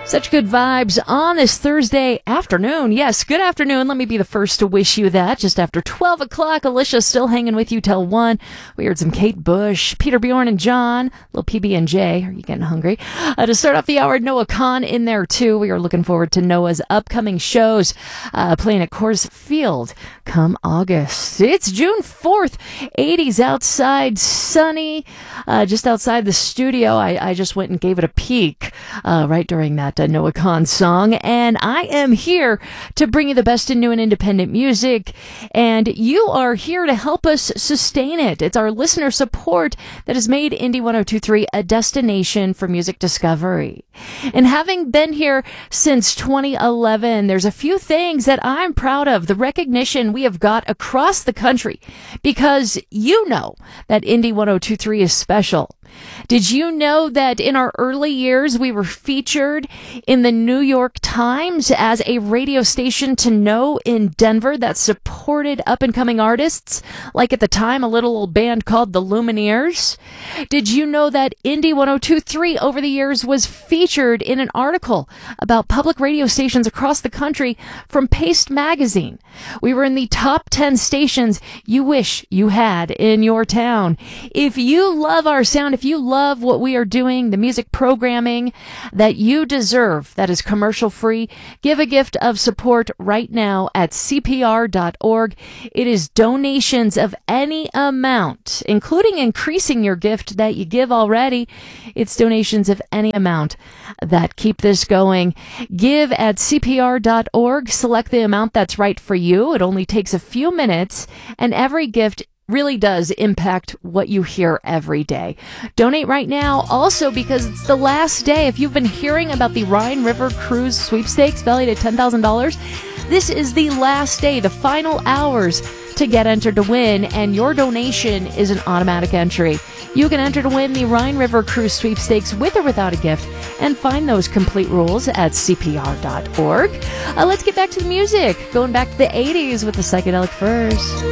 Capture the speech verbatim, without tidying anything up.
Such good vibes on this Thursday afternoon. Yes, good afternoon. Let me be the first to wish you that. Just after twelve o'clock, Alicia still hanging with you till one. We heard some Kate Bush, Peter Bjorn and John, little P B and J. Are you getting hungry? Uh, to start off the hour, Noah Kahn in there too. We are looking forward to Noah's upcoming shows uh, playing at Coors Field come August. It's June fourth, eighties outside, sunny, uh, just outside the studio. I, I just went and gave it a peek uh, right during that uh, Noah Kahn song, and I am here to bring you the best in new and independent music, and you are here to help us sustain it. It's our listener support that has made Indie one oh two point three a destination for music discovery. And having been here since twenty eleven, there's a few things that I'm proud of. The recognition we have got across the country, because you know that Indie one oh two point three is special. Did you know that in our early years, we were featured in the New York Times as a radio station to know in Denver that supported up-and-coming artists, like at the time a little old band called the Lumineers? Did you know that Indie one oh two point three over the years was featured in an article about public radio stations across the country from Paste Magazine? We were in the top ten stations you wish you had in your town. If you love our sound, if you love what we are doing, the music programming that you deserve, that is commercial free, give a gift of support right now at C P R dot org. It is donations of any amount, including increasing your gift that you give already. It's donations of any amount that keep this going. Give at C P R dot org. Select the amount that's right for you. It only takes a few minutes, and every gift really does impact what you hear every day. Donate right now, also because it's the last day. If you've been hearing about the Rhine River Cruise sweepstakes valued at ten thousand dollars, this is the last day, the final hours to get entered to win, and your donation is an automatic entry. You can enter to win the Rhine River Cruise sweepstakes with or without a gift, and find those complete rules at C P R dot org. Uh, let's get back to the music, going back to the eighties with the Psychedelic Furs.